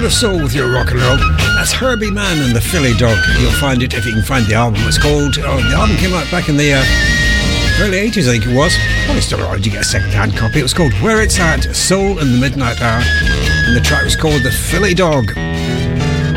of soul with your rock and roll. That's Herbie Mann and the Philly Dog. You'll find it if you can find the album. It's called, the album came out back in the early 80s, I think it was. Probably still around, you get a second-hand copy. It was called Where It's At, Soul in the Midnight Hour. And the track was called The Philly Dog.